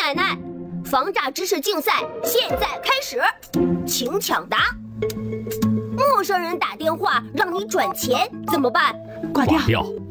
奶奶，防诈知识竞赛现在开始，请抢答。陌生人打电话让你转钱怎么办？ 挂掉。